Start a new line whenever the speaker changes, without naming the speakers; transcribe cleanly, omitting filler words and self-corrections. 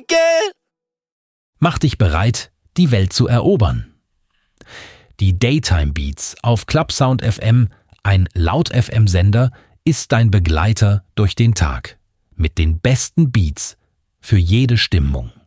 Michael!
Mach dich bereit, die Welt zu erobern. Die Daytime Beats auf Clubsound FM, ein Laut-FM-Sender, ist dein Begleiter durch den Tag. Mit den besten Beats für jede Stimmung.